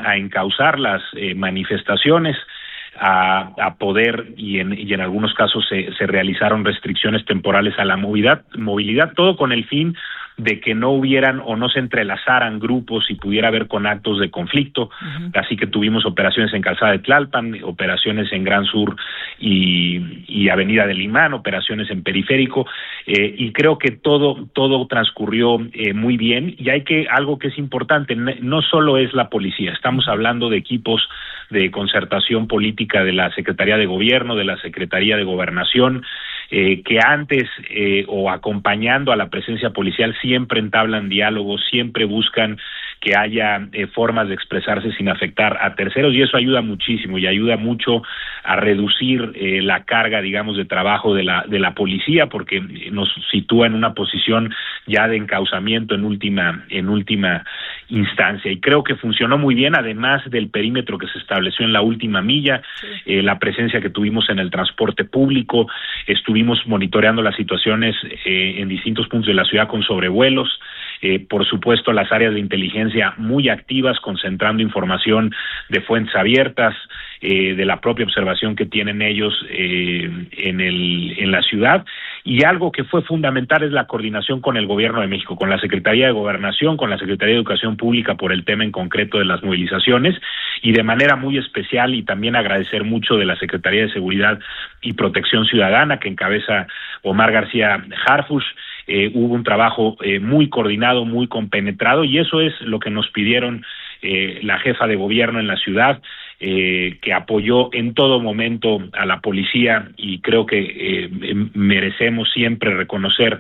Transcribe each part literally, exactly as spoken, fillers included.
a encauzar las eh, manifestaciones, a, a poder, y en, y en algunos casos se, se realizaron restricciones temporales a la movilidad, movilidad, todo con el fin de que no hubieran o no se entrelazaran grupos y pudiera haber con actos de conflicto. Uh-huh. Así que tuvimos operaciones en Calzada de Tlalpan, operaciones en Gran Sur y, y Avenida del Imán, operaciones en Periférico, eh, y creo que todo todo transcurrió eh, muy bien. Y hay que, algo que es importante, no solo es la policía, estamos hablando de equipos de concertación política de la Secretaría de Gobierno, de la Secretaría de Gobernación, eh, que antes eh, o acompañando a la presencia policial siempre entablan diálogos, siempre buscan que haya eh, formas de expresarse sin afectar a terceros, y eso ayuda muchísimo y ayuda mucho a reducir eh, la carga, digamos, de trabajo de la de la policía, porque nos sitúa en una posición ya de encauzamiento en última en última instancia, y creo que funcionó muy bien, además del perímetro que se estableció en la última milla, sí. eh, la presencia que tuvimos en el transporte público, estuvimos monitoreando las situaciones eh, en distintos puntos de la ciudad con sobrevuelos, eh, por supuesto las áreas de inteligencia muy activas, concentrando información de fuentes abiertas, eh, de la propia observación que tienen ellos eh, en el en la ciudad, y algo que fue fundamental es la coordinación con el Gobierno de México, con la Secretaría de Gobernación, con la Secretaría de Educación Pública por el tema en concreto de las movilizaciones, y de manera muy especial, y también agradecer mucho de la Secretaría de Seguridad y Protección Ciudadana, que encabeza Omar García Harfuch. Eh, hubo un trabajo eh, muy coordinado, muy compenetrado, y eso es lo que nos pidieron eh, la jefa de gobierno en la ciudad, eh, que apoyó en todo momento a la policía, y creo que eh, merecemos siempre reconocer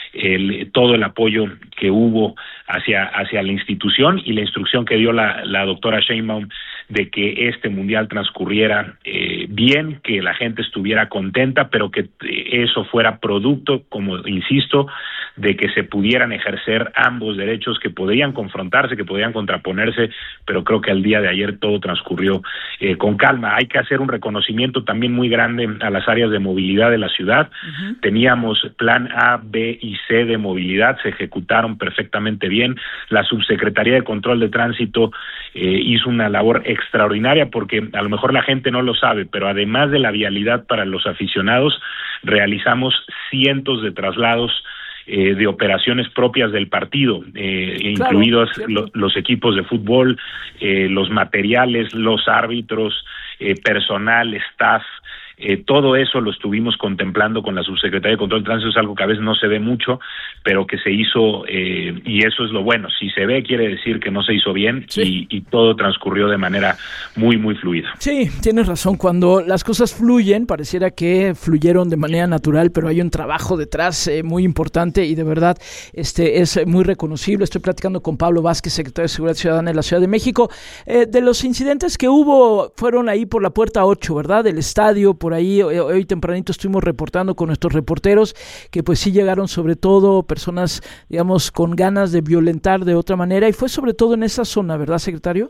el, todo el apoyo que hubo hacia hacia la institución, y la instrucción que dio la, la doctora Sheinbaum de que este mundial transcurriera eh, bien, que la gente estuviera contenta, pero que eso fuera producto, como insisto, de que se pudieran ejercer ambos derechos, que podían confrontarse, que podían contraponerse, pero creo que al día de ayer todo transcurrió eh, con calma. Hay que hacer un reconocimiento también muy grande a las áreas de movilidad de la ciudad. Uh-huh. Teníamos plan A, B y C de movilidad, se ejecutaron perfectamente bien. La Subsecretaría de Control de Tránsito eh, hizo una labor extraordinaria, porque a lo mejor la gente no lo sabe, pero además de la vialidad para los aficionados, realizamos cientos de traslados Eh, de operaciones propias del partido, eh, claro, incluidos lo, los equipos de fútbol, eh, los materiales, los árbitros, eh, personal, staff, eh, todo eso lo estuvimos contemplando con la Subsecretaría de Control de Tránsito. Es algo que a veces no se ve mucho, pero que se hizo, eh, y eso es lo bueno. Si se ve, quiere decir que no se hizo bien, sí. y, y todo transcurrió de manera muy, muy fluida. Sí, tienes razón. Cuando las cosas fluyen, pareciera que fluyeron de manera natural, pero hay un trabajo detrás eh, muy importante, y de verdad este es muy reconocible. Estoy platicando con Pablo Vázquez, secretario de Seguridad Ciudadana de la Ciudad de México. Eh, de los incidentes que hubo, fueron ahí por la puerta ocho, ¿verdad? Del estadio. Por ahí hoy, hoy tempranito estuvimos reportando con nuestros reporteros que pues sí llegaron sobre todo personas, digamos, con ganas de violentar de otra manera, y fue sobre todo en esa zona, ¿verdad, secretario?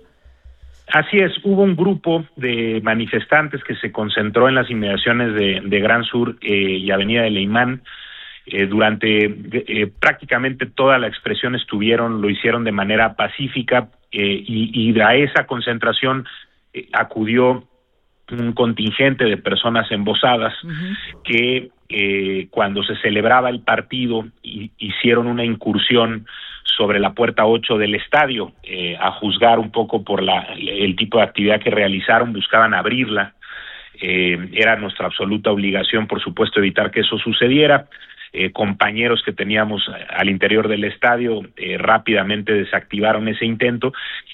Así es, hubo un grupo de manifestantes que se concentró en las inmediaciones de, de Gran Sur eh, y Avenida del Imán. Eh, durante eh, prácticamente toda la expresión estuvieron, lo hicieron de manera pacífica, eh, y, y a esa concentración eh, acudió un contingente de personas embosadas. Uh-huh. que eh, cuando se celebraba el partido y, hicieron una incursión sobre la puerta ocho del estadio, eh, a juzgar un poco por la el tipo de actividad que realizaron, buscaban abrirla. Eh, era nuestra absoluta obligación, por supuesto, evitar que eso sucediera. Eh, compañeros que teníamos al interior del estadio eh, rápidamente desactivaron ese intento,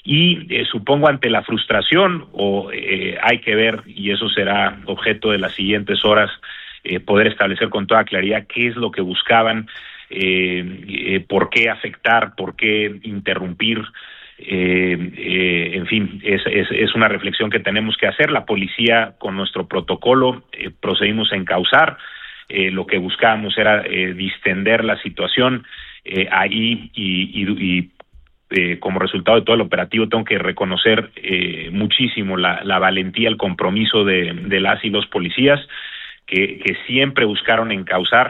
y eh, supongo ante la frustración, o eh, hay que ver, y eso será objeto de las siguientes horas, eh, poder establecer con toda claridad qué es lo que buscaban, eh, eh, por qué afectar, por qué interrumpir. Eh, eh, en fin, es, es, es una reflexión que tenemos que hacer. La policía, con nuestro protocolo, eh, procedimos a encauzar. Eh, lo que buscábamos era eh, distender la situación eh, ahí, y, y, y eh, como resultado de todo el operativo tengo que reconocer eh, muchísimo la, la valentía, el compromiso de, de las y los policías, que, que siempre buscaron encauzar,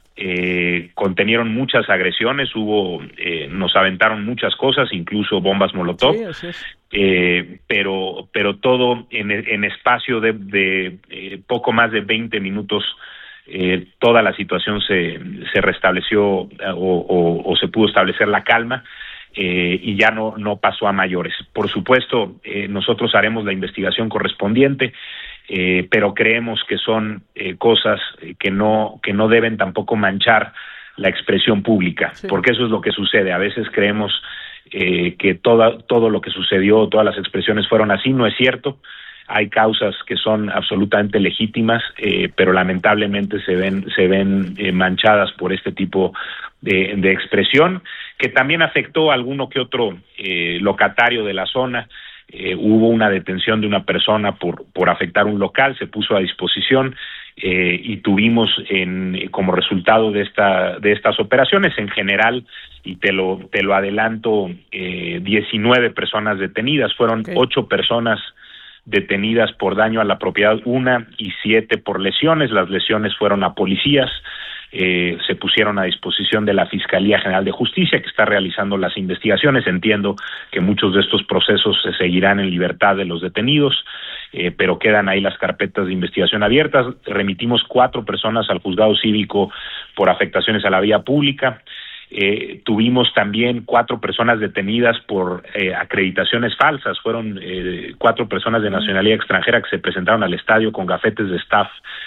eh, contenieron muchas agresiones, hubo, eh, nos aventaron muchas cosas, incluso bombas molotov, sí, así es. eh, pero, pero todo en, en espacio de, de eh, poco más de veinte minutos. Eh, toda la situación se, se restableció o, o, o se pudo establecer la calma eh, y ya no, no pasó a mayores. Por supuesto, eh, nosotros haremos la investigación correspondiente, eh, pero creemos que son eh, cosas que no, que no deben tampoco manchar la expresión pública, sí. Porque eso es lo que sucede. A veces creemos eh, que toda, todo lo que sucedió, todas las expresiones fueron así. No es cierto. Hay causas que son absolutamente legítimas, eh, pero lamentablemente se ven se ven eh, manchadas por este tipo de, de expresión, que también afectó a alguno que otro eh, locatario de la zona. Eh, hubo una detención de una persona por por afectar un local, se puso a disposición eh, y tuvimos en como resultado de esta de estas operaciones en general, y te lo te lo adelanto, eh, diecinueve personas detenidas. Fueron okay. ocho personas detenidas por daño a la propiedad, una y siete por lesiones. Las lesiones fueron a policías, eh, se pusieron a disposición de la Fiscalía General de Justicia, que está realizando las investigaciones. Entiendo que muchos de estos procesos se seguirán en libertad de los detenidos, eh, pero quedan ahí las carpetas de investigación abiertas. Remitimos cuatro personas al juzgado cívico por afectaciones a la vía pública. Eh, tuvimos también cuatro personas detenidas por eh, acreditaciones falsas. Fueron eh, cuatro personas de nacionalidad extranjera que se presentaron al estadio con gafetes de staff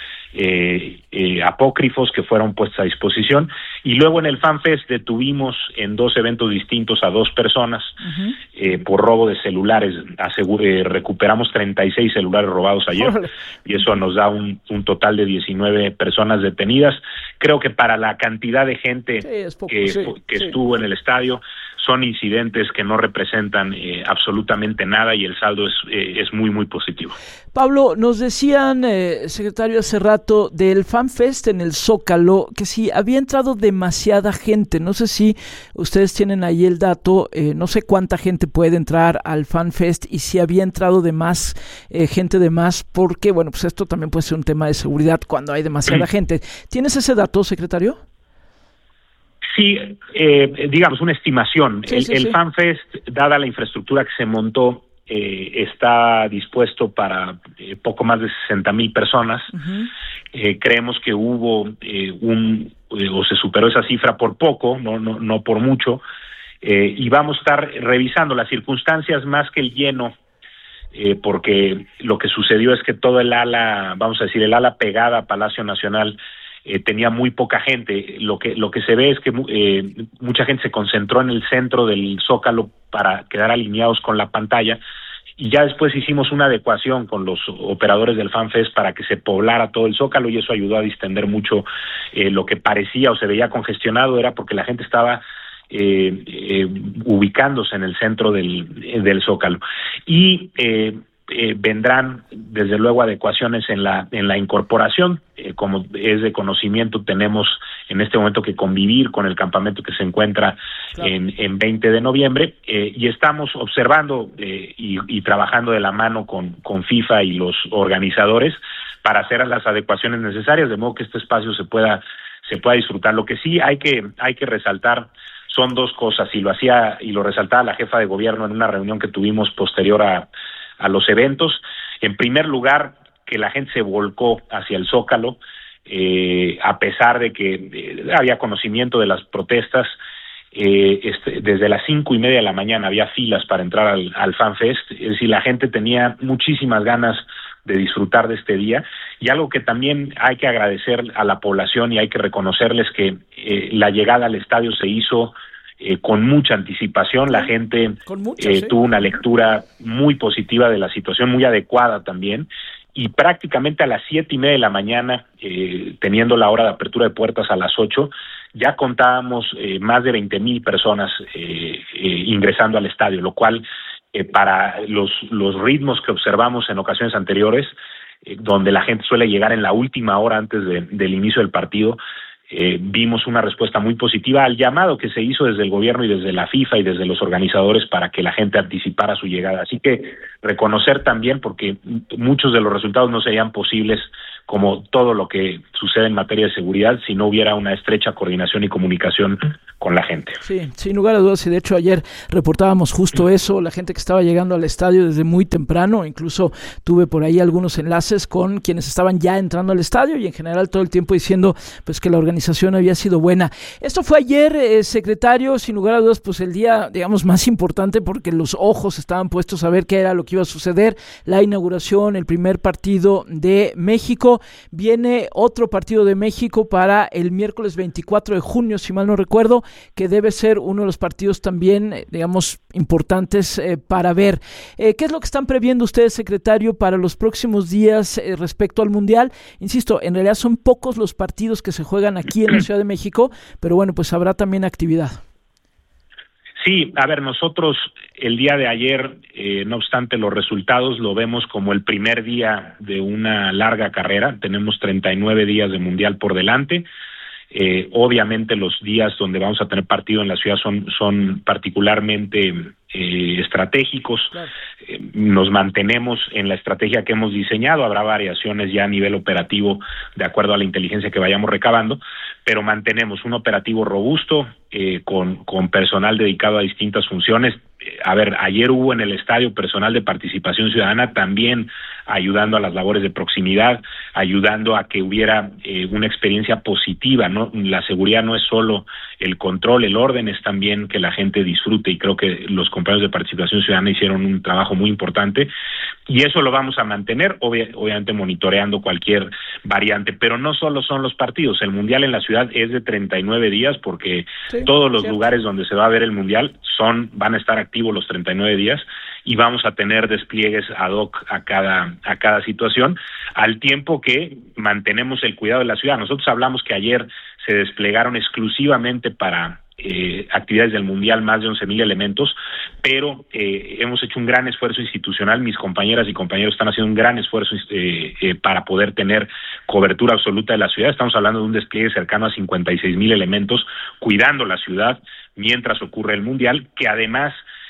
eh, eh, apócrifos que fueron puestos a disposición. Y luego en el FanFest detuvimos en dos eventos distintos a dos personas uh-huh. eh, por robo de celulares. Asegure, eh, recuperamos treinta y seis celulares robados ayer ¡Órale! Y eso nos da un, un total de diecinueve personas detenidas. Creo que para la cantidad de gente sí, es poco, que, sí, que sí. estuvo en el estadio, son incidentes que no representan eh, absolutamente nada, y el saldo es, eh, es muy, muy positivo. Pablo, nos decían, eh, secretario, hace rato del FanFest en el Zócalo, que si había entrado demasiada gente. No sé si ustedes tienen ahí el dato, eh, no sé cuánta gente puede entrar al FanFest y si había entrado de más, eh, gente de más, porque, bueno, pues esto también puede ser un tema de seguridad cuando hay demasiada gente. ¿Tienes ese dato, secretario? Sí, eh, digamos, una estimación. Sí, el sí, el sí. FanFest, dada la infraestructura que se montó, eh, está dispuesto para eh, poco más de sesenta mil personas. Uh-huh. Eh, creemos que hubo eh, un, eh, o se superó esa cifra por poco, no, no, no por mucho, eh, y vamos a estar revisando las circunstancias más que el lleno, eh, porque lo que sucedió es que todo el ala, vamos a decir, el ala pegada a Palacio Nacional, Eh, tenía muy poca gente. Lo que lo que se ve es que eh, mucha gente se concentró en el centro del Zócalo para quedar alineados con la pantalla, y ya después hicimos una adecuación con los operadores del FanFest para que se poblara todo el Zócalo, y eso ayudó a distender mucho eh, lo que parecía o se veía congestionado. Era porque la gente estaba eh, eh, ubicándose en el centro del, del Zócalo. Y eh, Eh, vendrán desde luego adecuaciones en la en la incorporación. Eh, como es de conocimiento, tenemos en este momento que convivir con el campamento que se encuentra claro. en, en veinte de noviembre, eh, y estamos observando eh, y, y trabajando de la mano con, con FIFA y los organizadores para hacer las adecuaciones necesarias, de modo que este espacio se pueda se pueda disfrutar. Lo que sí hay que hay que resaltar son dos cosas, y lo hacía y lo resaltaba la jefa de gobierno en una reunión que tuvimos posterior a a los eventos. En primer lugar, que la gente se volcó hacia el Zócalo, eh, a pesar de que eh, había conocimiento de las protestas. Eh, este, desde las cinco y media de la mañana había filas para entrar al, al FanFest, es decir, la gente tenía muchísimas ganas de disfrutar de este día. Y algo que también hay que agradecer a la población y hay que reconocerles, que eh, la llegada al estadio se hizo Eh, con mucha anticipación. La gente mucho, eh, sí. tuvo una lectura muy positiva de la situación, muy adecuada también, y prácticamente a las siete y media de la mañana, eh, teniendo la hora de apertura de puertas a las ocho, ya contábamos eh, más de veinte mil personas eh, eh, ingresando al estadio, lo cual eh, para los, los ritmos que observamos en ocasiones anteriores, eh, donde la gente suele llegar en la última hora antes de, del inicio del partido, Eh, vimos una respuesta muy positiva al llamado que se hizo desde el gobierno y desde la FIFA y desde los organizadores para que la gente anticipara su llegada. Así que reconocer también, porque muchos de los resultados no serían posibles como todo lo que sucede en materia de seguridad si no hubiera una estrecha coordinación y comunicación con la gente. Sí, sin lugar a dudas, y de hecho ayer reportábamos justo eso, la gente que estaba llegando al estadio desde muy temprano, incluso tuve por ahí algunos enlaces con quienes estaban ya entrando al estadio y en general todo el tiempo diciendo pues que la organización había sido buena. Esto fue ayer, eh, secretario, sin lugar a dudas, pues el día, digamos, más importante porque los ojos estaban puestos a ver qué era lo que iba a suceder, la inauguración, el primer partido de México. Viene otro partido de México para el miércoles veinticuatro de junio, si mal no recuerdo, que debe ser uno de los partidos también, digamos, importantes eh, para ver. Eh, ¿Qué es lo que están previendo ustedes, secretario, para los próximos días eh, respecto al Mundial? Insisto, en realidad son pocos los partidos que se juegan aquí en la Ciudad de México, pero bueno, pues habrá también actividad. Sí, a ver, nosotros el día de ayer, eh, no obstante los resultados, lo vemos como el primer día de una larga carrera. Tenemos treinta y nueve días de Mundial por delante. Eh, obviamente los días donde vamos a tener partido en la ciudad son, son particularmente eh, estratégicos. Claro. Eh, nos mantenemos en la estrategia que hemos diseñado. Habrá variaciones ya a nivel operativo de acuerdo a la inteligencia que vayamos recabando, pero mantenemos un operativo robusto eh, con, con personal dedicado a distintas funciones. Eh, a ver, ayer hubo en el estadio personal de participación ciudadana también ayudando a las labores de proximidad, ayudando a que hubiera eh, una experiencia positiva, ¿no? La seguridad no es solo el control, el orden, es también que la gente disfrute, y creo que los compañeros de participación ciudadana hicieron un trabajo muy importante, y eso lo vamos a mantener, obvia, obviamente monitoreando cualquier variante, pero no solo son los partidos, el Mundial en la ciudad es de treinta y nueve días, porque sí, todos los cierto. lugares donde se va a ver el Mundial son van a estar activos los treinta y nueve días, y vamos a tener despliegues ad hoc a cada a cada situación, al tiempo que mantenemos el cuidado de la ciudad. Nosotros hablamos que ayer se desplegaron exclusivamente para eh, actividades del Mundial más de once mil elementos, pero eh, hemos hecho un gran esfuerzo institucional. Mis compañeras y compañeros están haciendo un gran esfuerzo eh, eh, para poder tener cobertura absoluta de la ciudad. Estamos hablando de un despliegue cercano a cincuenta y seis mil elementos cuidando la ciudad mientras ocurre el Mundial, que además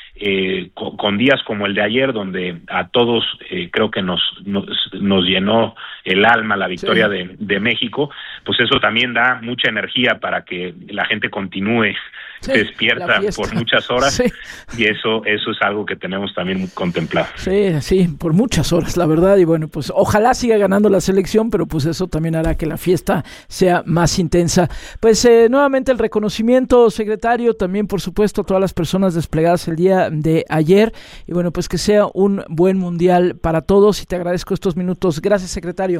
Eh, con, con días como el de ayer, donde a todos eh, creo que nos, nos nos llenó el alma la victoria sí. de, de México, pues eso también da mucha energía para que la gente continúe sí, despierta por muchas horas sí. y eso eso es algo que tenemos también contemplado. Sí, sí, por muchas horas, la verdad, y bueno, pues ojalá siga ganando la selección, pero pues eso también hará que la fiesta sea más intensa. Pues eh, nuevamente el reconocimiento, secretario, también por supuesto a todas las personas desplegadas el día de ayer, y bueno, pues que sea un buen Mundial para todos, y te agradezco estos minutos. Gracias, secretario.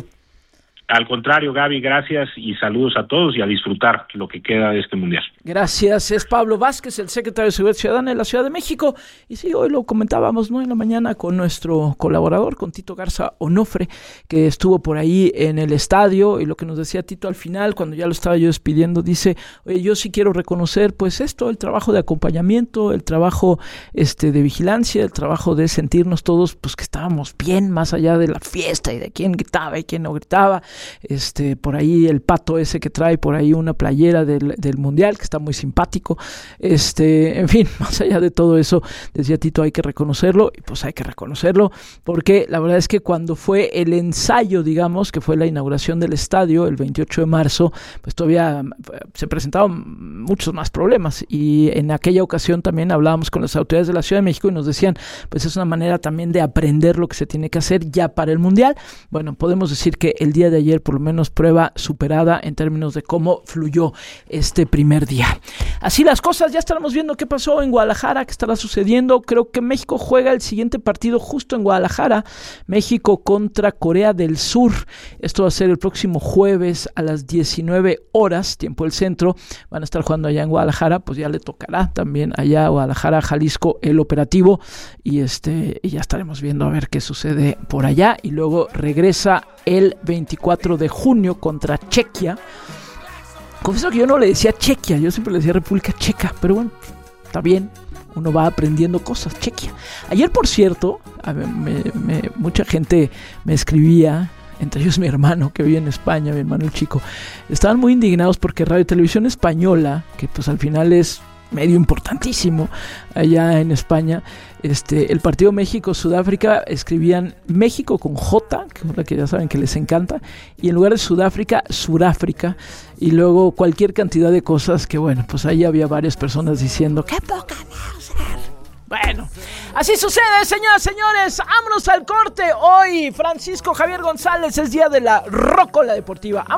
Al contrario, Gaby, gracias y saludos a todos y a disfrutar lo que queda de este Mundial. Gracias. Es Pablo Vázquez, el secretario de Seguridad Ciudadana de la Ciudad de México. Y sí, hoy lo comentábamos, ¿no?, en la mañana con nuestro colaborador, con Tito Garza Onofre, que estuvo por ahí en el estadio, y lo que nos decía Tito al final, cuando ya lo estaba yo despidiendo, dice, oye, yo sí quiero reconocer pues esto, el trabajo de acompañamiento, el trabajo este de vigilancia, el trabajo de sentirnos todos pues que estábamos bien, más allá de la fiesta y de quién gritaba y quién no gritaba. Este, por ahí el pato ese que trae por ahí una playera del, del Mundial, que está muy simpático, este, en fin, más allá de todo eso, decía Tito, hay que reconocerlo, y pues hay que reconocerlo, porque la verdad es que cuando fue el ensayo, digamos, que fue la inauguración del estadio, el veintiocho de marzo, pues todavía se presentaban muchos más problemas, y en aquella ocasión también hablábamos con las autoridades de la Ciudad de México y nos decían, pues es una manera también de aprender lo que se tiene que hacer ya para el Mundial. Bueno, podemos decir que el día de ayer por lo menos prueba superada en términos de cómo fluyó este primer día. Así las cosas, ya estaremos viendo qué pasó en Guadalajara, qué estará sucediendo. Creo que México juega el siguiente partido justo en Guadalajara, México contra Corea del Sur. Esto va a ser el próximo jueves a las diecinueve horas, tiempo del centro. Van a estar jugando allá en Guadalajara, pues ya le tocará también allá a Guadalajara, Jalisco, el operativo, y este y ya estaremos viendo a ver qué sucede por allá, y luego regresa el veinticuatro de junio contra Chequia. Confieso que yo no le decía Chequia, yo siempre le decía República Checa, pero bueno, está bien, uno va aprendiendo cosas. Chequia. Ayer, por cierto, a ver, me, me, mucha gente me escribía, entre ellos mi hermano que vive en España, mi hermano el chico, estaban muy indignados porque Radio Televisión Española, que pues al final es medio importantísimo allá en España, este, el partido México-Sudáfrica escribían México con J, que es la que ya saben que les encanta, y en lugar de Sudáfrica, Suráfrica, y luego cualquier cantidad de cosas que, bueno, pues ahí había varias personas diciendo, ¡qué poca va a ser! Bueno, así sucede, señoras y señores. Vámonos al corte. Hoy, Francisco Javier González, es día de la Rócola Deportiva.